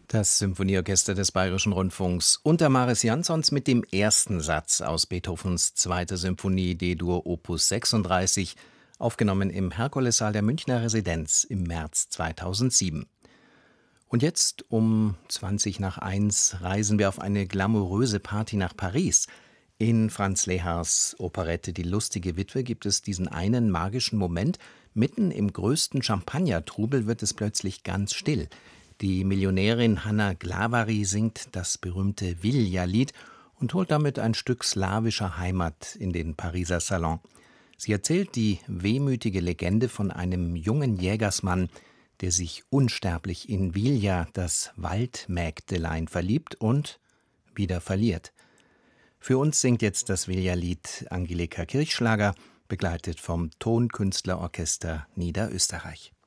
Das Symphonieorchester des Bayerischen Rundfunks unter Maris Jansons mit dem ersten Satz aus Beethovens 2. Symphonie D-Dur Opus 36, aufgenommen im Herkulessaal der Münchner Residenz im März 2007. Und jetzt um 1:20 reisen wir auf eine glamouröse Party nach Paris. In Franz Lehars Operette Die lustige Witwe gibt es diesen einen magischen Moment: Mitten im größten Champagnertrubel wird es plötzlich ganz still. Die Millionärin Hanna Glavari singt das berühmte Villa-Lied und holt damit ein Stück slawischer Heimat in den Pariser Salon. Sie erzählt die wehmütige Legende von einem jungen Jägersmann, der sich unsterblich in Vilja, das Waldmägdelein, verliebt und wieder verliert. Für uns singt jetzt das Villa-Lied Angelika Kirchschlager, begleitet vom Tonkünstlerorchester Niederösterreich.